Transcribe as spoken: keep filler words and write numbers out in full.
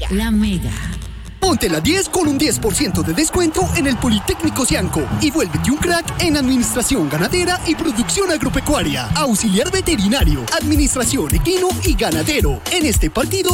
La Mega. Ponte la diez con un diez por ciento de descuento en el Politécnico Cianco y vuélvete un crack en Administración Ganadera y Producción Agropecuaria, Auxiliar Veterinario, Administración Equino y Ganadero. En este partido